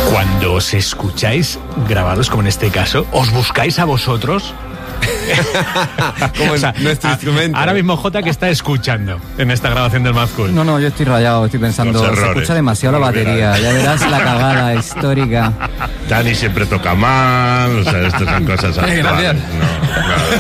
Cuando os escucháis grabados, como en este caso, ¿os buscáis a vosotros? Como nuestro instrumento. Ahora mismo Jota, que está escuchando en esta grabación del Mad Cool. No, yo estoy rayado, estoy pensando, se escucha demasiado la batería, ya verás la cagada histórica. Dani siempre toca mal, o sea, esto son cosas actuales. Gracias. No.